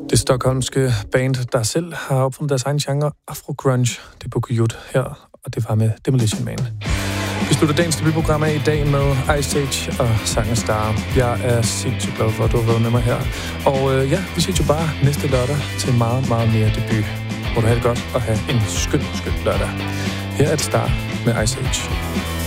Det stockholmske band, der selv har opfundet deres egen genre, Afro-grunge, det er Bukujut her, og det var med Demolition Man. Vi slutter dagens debutprogram af i dag med Ice Age og sangen Star. Jeg er sindssygt glad for, at du har været med mig her. Og vi ses jo bare næste lørdag til meget, meget mere debut. Må du have det godt og have en skøn lørdag. Her er et Star med Ice Age.